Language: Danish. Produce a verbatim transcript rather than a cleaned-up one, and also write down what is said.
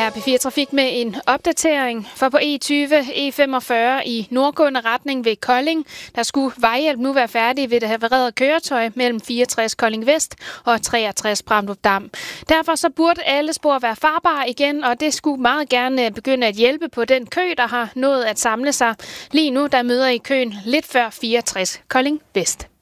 er P fire Trafik med en opdatering, for på E tyve, E femogfyrre i nordgående retning ved Kolding, der skulle vejhjælp nu være færdig ved det havererede køretøj mellem fireogtres Kolding Vest og treogtres Bramdrup Dam. Derfor så burde alle spor være farbare igen, og det skulle meget gerne begynde at hjælpe på den kø, der har nået at samle sig. Lige nu der møder I køen lidt før fireogtres Kolding Vest.